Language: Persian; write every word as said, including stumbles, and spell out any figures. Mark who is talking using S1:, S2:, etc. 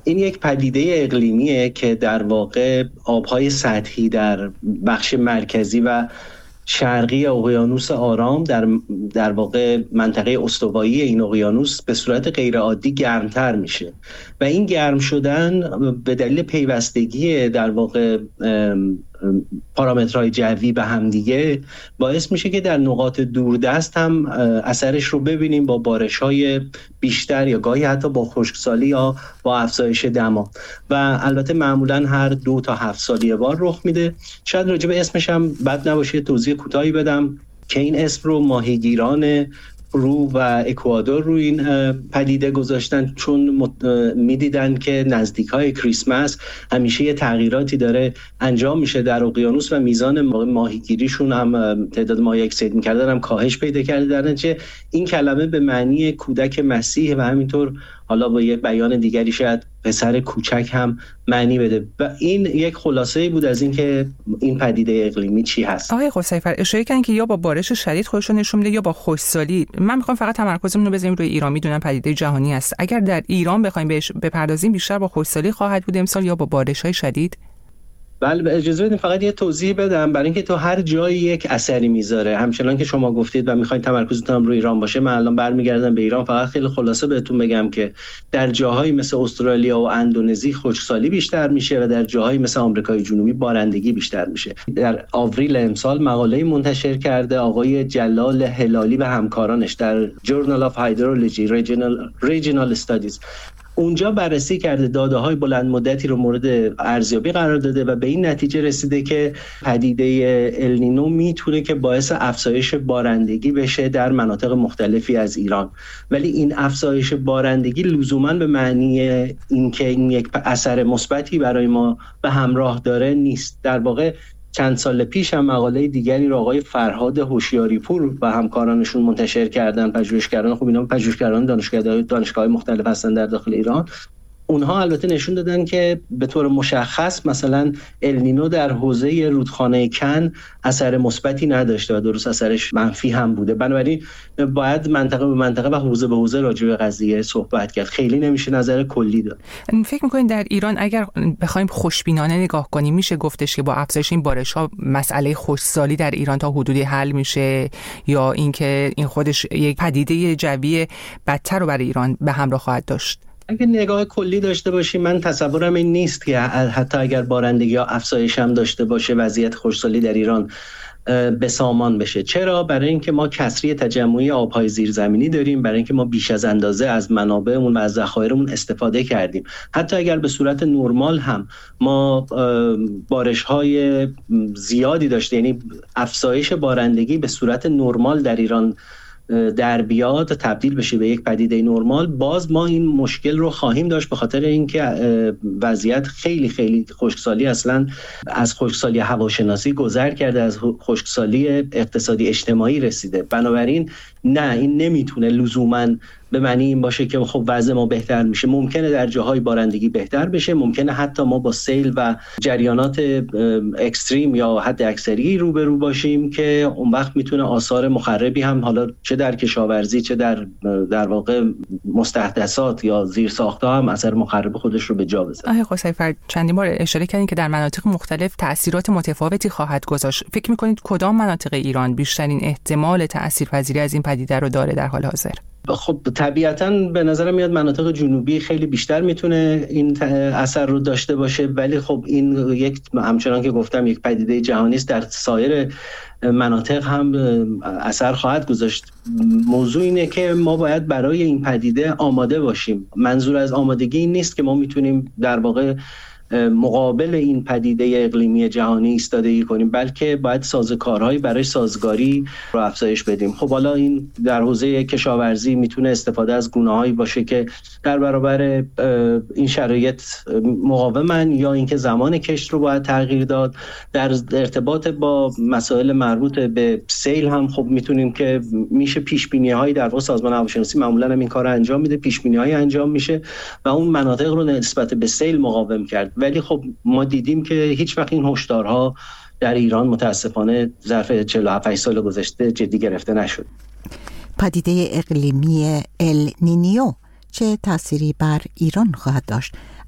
S1: این یک پدیده اقلیمیه که در واقع آبهای سطحی در بخش مرکزی و شرقی اقیانوس آرام در در واقع منطقه استوایی این اقیانوس به صورت غیرعادی گرمتر میشه و این گرم شدن به دلیل پیوستگی در واقع پارامترهای جوی به هم دیگه باعث میشه که در نقاط دوردست هم اثرش رو ببینیم با بارش‌های بیشتر یا گاهی حتی با خشکسالی یا با افزایش دما و البته معمولا هر دو تا هفت سال یه بار رخ میده. شاید راجع به اسمش هم بد نباشه توضیح کوتاهی بدم که این اسم رو ماهیگیران پرو و اکوادور رو این پدیده گذاشتن چون میدیدن که نزدیکای کریسمس همیشه یه تغییراتی داره انجام میشه در اقیانوس و میزان ماهیگیریشون هم تعداد ماهی اکسید میکردن هم کاهش پیدا کرده. در نتیجه این کلمه به معنی کودک مسیح و همینطور حالا با یه بیان دیگری شاید پسر کوچک هم معنی بده و این یک خلاصه‌ای بود از این که این پدیده اقلیمی چی هست.
S2: آقای قصیفر اشاره کردن که یا با بارش شدید خودش رو نشون میده یا با خشکسالی. من میخوام فقط تمرکزمون رو بزنیم روی ایران. میدونم پدیده جهانی است. اگر در ایران بخوایم بهش بپردازیم بیشتر با خشکسالی خواهد بود امسال یا با بارش‌های شدید؟
S1: بله اجازه بدید فقط یه توضیح بدم برای اینکه تو هر جایی یک اثری میذاره همچنان که شما گفتید و میخواین تمرکزتون هم روی ایران باشه. من الان برمیگردم به ایران فقط خیلی خلاصه بهتون بگم که در جاهایی مثل استرالیا و اندونزی خشکسالی بیشتر میشه و در جاهایی مثل آمریکای جنوبی بارندگی بیشتر میشه. در آوریل امسال مقاله‌ای منتشر کرده آقای جلال هلالی و همکارانش در Journal of Hydrology Regional Regional Studies. اونجا بررسی کرده داده‌های بلند مدتی رو مورد ارزیابی قرار داده و به این نتیجه رسیده که پدیده النینو میتونه که باعث افزایش بارندگی بشه در مناطق مختلفی از ایران، ولی این افزایش بارندگی لزوماً به معنی اینکه این یک اثر مثبتی برای ما به همراه داره نیست. در واقع چند سال پیش هم مقاله دیگری رو آقای فرهاد هوشیاری‌پور و همکارانشون منتشر کردن، پژوهشگران خوب اینا پژوهشگران دانشگاه دانشگاه‌های مختلف هستن در داخل ایران. اونها البته نشون دادن که به طور مشخص مثلا النینو در حوزه رودخانه کن اثر مثبتی نداشته و درست اثرش منفی هم بوده. بنابراین باید منطقه به منطقه و حوزه به حوزه راجع به قضیه صحبت کرد. خیلی نمیشه نظر کلی داد.
S2: فکر می‌کنین در ایران اگر بخوایم خوشبینانه نگاه کنیم میشه گفتش که با افزایش این بارش‌ها مسئله خشکسالی در ایران تا حدودی حل میشه یا اینکه این خودش یک پدیده جوی بدتر رو برای ایران به همراه خواهد داشت؟
S1: اگه نگاه کلی داشته باشیم من تصورم این نیست که حتی اگر بارندگی ها افزایش هم داشته باشه وضعیت خشکسالی در ایران به سامان بشه. چرا؟ برای اینکه ما کسری تجمعی آبهای زیرزمینی داریم، برای اینکه ما بیش از اندازه از منابعمون و از ذخایرمون استفاده کردیم. حتی اگر به صورت نرمال هم ما بارش‌های زیادی داشته، یعنی افزایش بارندگی به صورت نرمال در ایران در بیاد تبدیل بشه به یک پدیده نرمال، باز ما این مشکل رو خواهیم داشت به خاطر اینکه وضعیت خیلی خیلی خشکسالی اصلا از خشکسالی هواشناسی گذر کرده، از خشکسالی اقتصادی اجتماعی رسیده. بنابراین نه، این نمیتونه لزوماً به معنی این باشه که خب وضع ما بهتر میشه. ممکنه در جاهای بارندگی بهتر بشه، ممکنه حتی ما با سیل و جریانات اکستریم یا حد اکثری روبرو باشیم که اون وقت میتونه آثار مخربی هم حالا چه در کشاورزی چه در در واقع مستحدثات یا زیرساخت‌ها هم اثر مخرب خودش رو به جا بذاره.
S2: آقای قصیفر چندین بار اشاره کردین که در مناطق مختلف تأثیرات متفاوتی خواهد گذاشت. فکر می‌کنید کدام مناطق ایران بیشترین احتمال تأثیرپذیری از این پدیده رو داره در حال حاضر؟
S1: خب طبیعتاً به نظرم میاد مناطق جنوبی خیلی بیشتر میتونه این اثر رو داشته باشه، ولی خب این یک همچنان که گفتم یک پدیده جهانی است، در سایر مناطق هم اثر خواهد گذاشت. موضوع اینه که ما باید برای این پدیده آماده باشیم. منظور از آمادگی این نیست که ما میتونیم در واقع مقابل این پدیده اقلیمی جهانی ایستادگی کنیم، بلکه باید سازوکارهایی برای سازگاری رو افزایش بدیم. خب حالا این در حوزه کشاورزی میتونه استفاده از گونه‌هایی باشه که در برابر این شرایط مقاومن، یا اینکه زمان کشت رو باید تغییر داد. در ارتباط با مسائل مربوط به سیل هم خب میتونیم که میشه پیش‌بینی‌هایی در واقع سازمان هواشناسی معمولاً هم این کارو انجام میده، پیش‌بینی‌هایی انجام میشه و اون مناطق رو نسبت به سیل مقاوم کرد. ولی خب ما دیدیم که هیچ وقت این هشدارها در ایران متاسفانه ظرف چهل و هفت سال گذشته جدی گرفته نشد.
S3: پدیده اقلیمی ال نینیو چه تأثیری بر ایران خواهد داشت؟